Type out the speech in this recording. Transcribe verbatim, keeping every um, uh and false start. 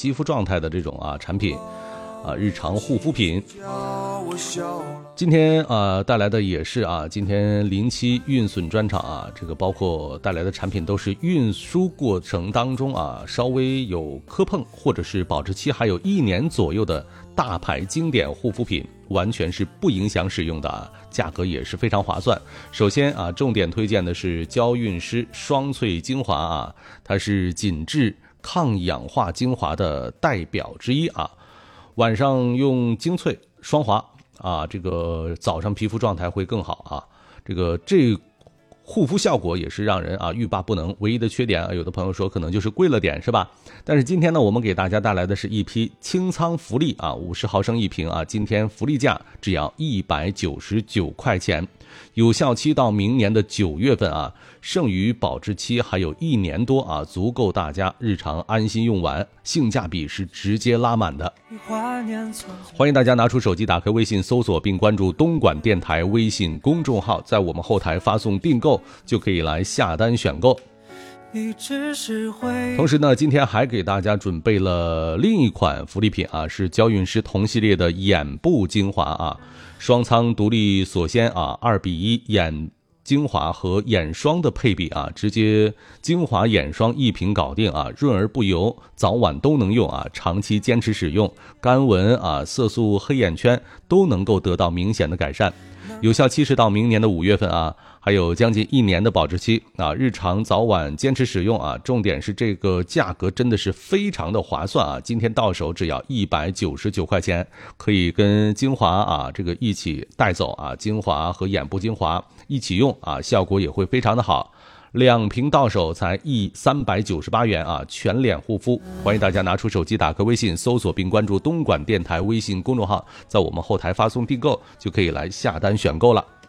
肌肤状态的这种啊产品啊，日常护肤品。今天啊带来的也是啊，今天零七运损专场啊，这个包括带来的产品都是运输过程当中啊稍微有磕碰，或者是保质期还有一年左右的大牌经典护肤品，完全是不影响使用的啊，价格也是非常划算。首先啊，重点推荐的是娇韵诗双萃精华啊，它是紧致抗氧化精华的代表之一啊。晚上用精粹双华啊，这个早上皮肤状态会更好啊。这个这护肤效果也是让人啊欲罢不能。唯一的缺点啊，有的朋友说可能就是贵了点，是吧？但是今天呢，我们给大家带来的是一批清仓福利啊，五十毫升一瓶啊，今天福利价只要一百九十九块钱，有效期到明年的九月份啊，剩余保质期还有一年多啊，足够大家日常安心用完，性价比是直接拉满的。欢迎大家拿出手机，打开微信搜索并关注东莞电台微信公众号，在我们后台发送订购就可以来下单选购。同时呢，今天还给大家准备了另一款福利品啊，是娇韵诗同系列的眼部精华啊，双仓独立锁鲜啊，二比一眼精华和眼霜的配比啊，直接精华眼霜一瓶搞定啊，润而不油，早晚都能用啊，长期坚持使用，干纹啊、色素、黑眼圈都能够得到明显的改善。有效期是到明年的五月份啊，还有将近一年的保质期啊，日常早晚坚持使用啊，重点是这个价格真的是非常的划算啊，今天到手只要一百九十九块钱，可以跟精华啊这个一起带走啊，精华和眼部精华一起用啊，效果也会非常的好。两瓶到手才一三百九十八元啊，全脸护肤。欢迎大家拿出手机，打开微信搜索并关注东莞电台微信公众号，在我们后台发送订购就可以来下单选购了。